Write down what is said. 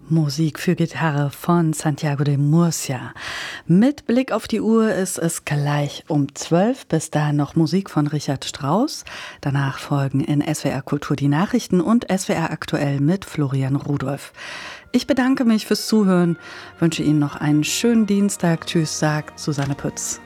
Musik für Gitarre von Santiago de Murcia. Mit Blick auf die Uhr ist es gleich um 12. Bis dahin noch Musik von Richard Strauss. Danach folgen in SWR Kultur die Nachrichten und SWR aktuell mit Florian Rudolph. Ich bedanke mich fürs Zuhören, wünsche Ihnen noch einen schönen Dienstag. Tschüss, sagt Susanne Pütz.